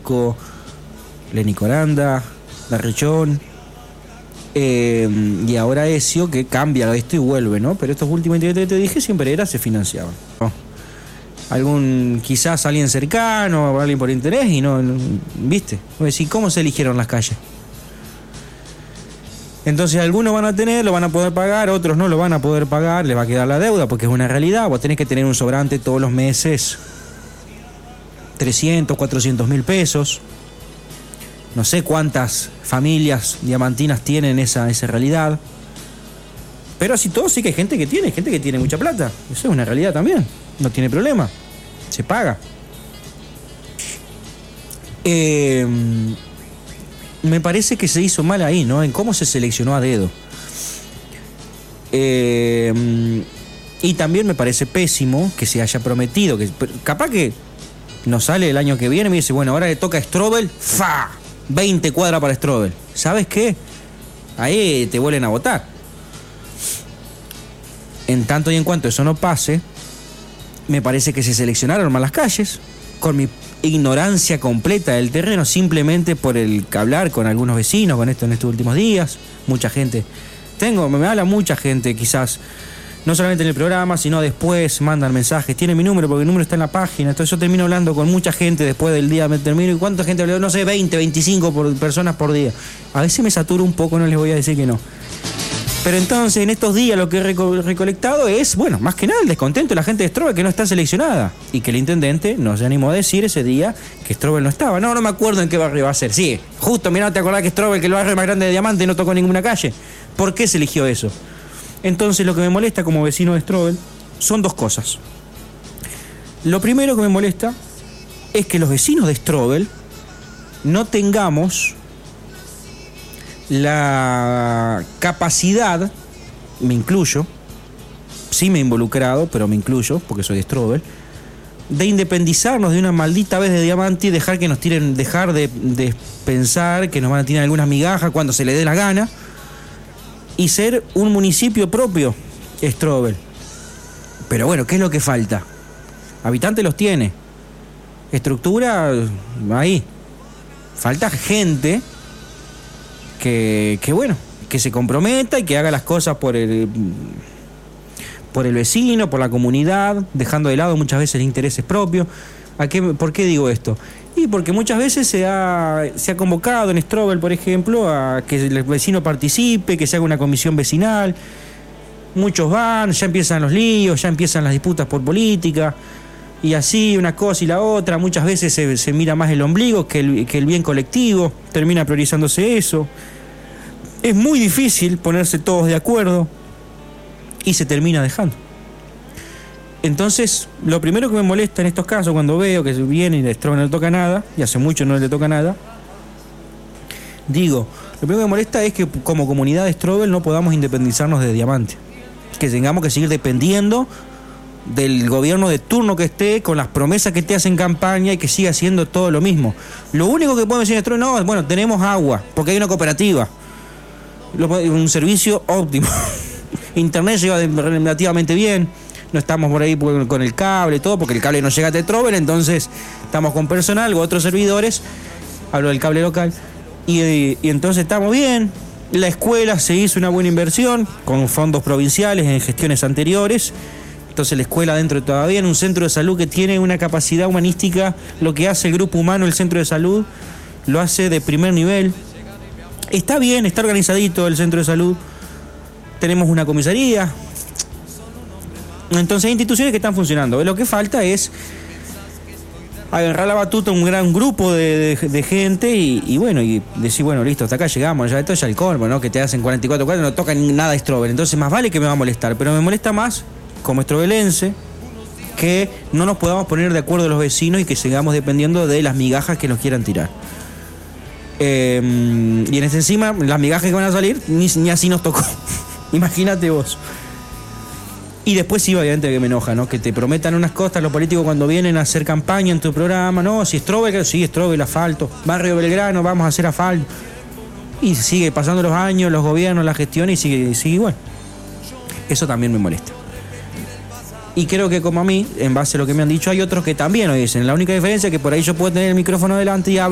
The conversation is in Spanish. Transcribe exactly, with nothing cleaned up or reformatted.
Gieco, Lenny Coranda, Darrechón, eh, y ahora Ezio, que cambia esto y vuelve, ¿no? Pero estos últimos integrantes que te dije siempre era, se financiaban, ¿no? Algún, quizás alguien cercano, alguien por interés, y no, no ¿viste? Voy a decir, ¿cómo se eligieron las calles? Entonces algunos van a tener, lo van a poder pagar, otros no lo van a poder pagar, les va a quedar la deuda, porque es una realidad. Vos tenés que tener un sobrante todos los meses, trescientos, cuatrocientos mil pesos. No sé cuántas familias diamantinas tienen esa, esa realidad. Pero así todo sí que hay gente que tiene, gente que tiene mucha plata. Eso es una realidad también, no tiene problema, se paga. Eh... Me parece que se hizo mal ahí, ¿no? En cómo se seleccionó a dedo. Eh, y también me parece pésimo que se haya prometido, que capaz que nos sale el año que viene y me dice, bueno, ahora le toca a Strobel, ¡fa! veinte cuadras para Strobel. ¿Sabes qué? Ahí te vuelven a votar. En tanto y en cuanto eso no pase, me parece que se seleccionaron mal las calles, con mi ignorancia completa del terreno, simplemente por el hablar con algunos vecinos con esto en estos últimos días. Mucha gente, tengo, me habla mucha gente, quizás no solamente en el programa, sino después mandan mensajes, tiene mi número porque el número está en la página. Entonces yo termino hablando con mucha gente después del día, me termino, ¿y cuánta gente habló? No sé, veinte, veinticinco por, personas por día. A veces me saturo un poco, no les voy a decir que no. Pero entonces en estos días lo que he reco- recolectado es, bueno, más que nada el descontento de la gente de Strobel que no está seleccionada. Y que el intendente no se animó a decir ese día que Strobel no estaba. No, no me acuerdo en qué barrio va a ser. Sí, justo, mirá, ¿no te acordás que Strobel, que el barrio más grande de Diamante, no tocó ninguna calle? ¿Por qué se eligió eso? Entonces lo que me molesta como vecino de Strobel son dos cosas. Lo primero que me molesta es que los vecinos de Strobel no tengamos la capacidad, me incluyo, sí me he involucrado, pero me incluyo, porque soy de Strobel, de independizarnos de una maldita vez de Diamante y dejar que nos tiren, dejar de, de pensar que nos van a tirar algunas migajas cuando se le dé la gana, y ser un municipio propio, Strobel. Pero bueno, ¿qué es lo que falta? Habitantes los tiene, estructura ahí, falta gente Que, que bueno, que se comprometa y que haga las cosas por el por el vecino, por la comunidad, dejando de lado muchas veces intereses propios. ¿A qué, ¿Por qué digo esto? Y porque muchas veces se ha, se ha convocado en Strobel, por ejemplo, a que el vecino participe, que se haga una comisión vecinal. Muchos van, ya empiezan los líos, ya empiezan las disputas por política, y así una cosa y la otra. Muchas veces se, se mira más el ombligo que el, que el bien colectivo, termina priorizándose eso. Es muy difícil ponerse todos de acuerdo y se termina dejando. Entonces, lo primero que me molesta en estos casos, cuando veo que viene y de Strobel no le toca nada, y hace mucho no le toca nada, digo, lo primero que me molesta es que como comunidad de Strobel no podamos independizarnos de Diamante, que tengamos que seguir dependiendo del gobierno de turno que esté, con las promesas que te hacen campaña, y que siga haciendo todo lo mismo. Lo único que podemos decir en Strobel, no, bueno, tenemos agua, porque hay una cooperativa, un servicio óptimo, internet llega relativamente bien, no estamos por ahí con el cable, todo, porque el cable no llega a Strobel, entonces estamos con personal, con otros servidores, hablo del cable local, y, y, y entonces estamos bien. La escuela se hizo una buena inversión, con fondos provinciales en gestiones anteriores. Entonces la escuela dentro todavía en un centro de salud que tiene una capacidad humanística, lo que hace el grupo humano, el centro de salud, lo hace de primer nivel. Está bien, está organizadito el centro de salud. Tenemos una comisaría. Entonces hay instituciones que están funcionando. Lo que falta es agarrar la batuta a un gran grupo de, de, de gente y, y bueno, y decir, bueno, listo, hasta acá llegamos, ya esto es el colmo, ¿no? Que te hacen cuarenta y cuatro cuadras, no tocan nada de Strobel. Entonces más vale que me va a molestar, pero me molesta más como estrobelense que no nos podamos poner de acuerdo los vecinos y que sigamos dependiendo de las migajas que nos quieran tirar. Eh, y en ese encima, las migajas que van a salir, ni, ni así nos tocó. Imagínate vos. Y después sí, obviamente que me enoja, ¿no? Que te prometan unas cosas los políticos cuando vienen a hacer campaña en tu programa. No, si Strobel, sí, Strobel, asfalto. Barrio Belgrano, vamos a hacer asfalto. Y sigue pasando los años, los gobiernos, la gestión y sigue, sigue igual. Eso también me molesta. Y creo que como a mí, en base a lo que me han dicho, hay otros que también lo dicen. La única diferencia es que por ahí yo puedo tener el micrófono delante y hablar